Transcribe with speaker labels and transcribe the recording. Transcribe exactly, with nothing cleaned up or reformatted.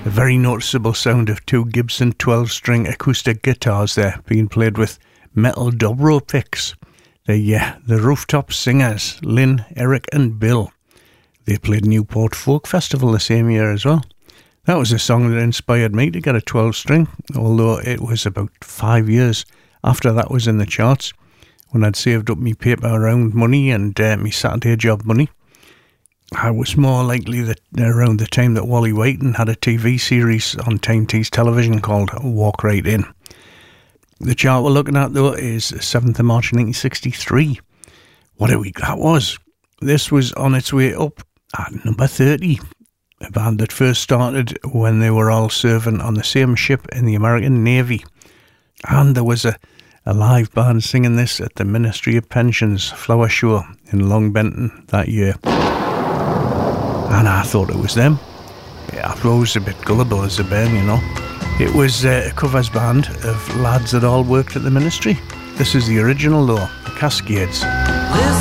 Speaker 1: A very noticeable sound of two Gibson twelve-string acoustic guitars there, being played with metal dobro picks. The, uh, the Rooftop Singers, Lynn, Eric and Bill. They played Newport Folk Festival the same year as well. That was a song that inspired me to get a twelve-string, although it was about five years after that was in the charts, when I'd saved up me paper round money and uh, me Saturday job money. I was more likely that around the time that Wally Wheaton had a T V series on Time Tees television called Walk Right In. The chart we're looking at, though, is seventh of March nineteen sixty-three. What a week that was. This was on its way up at number thirty. A band that first started when they were all serving on the same ship in the American Navy. And there was a, a live band singing this at the Ministry of Pensions Flower Show in Long Benton that year. And I thought it was them. Yeah, I was a bit gullible as a bairn, you know. It was uh, a covers band of lads that all worked at the ministry. This is the original, though, the Cascades.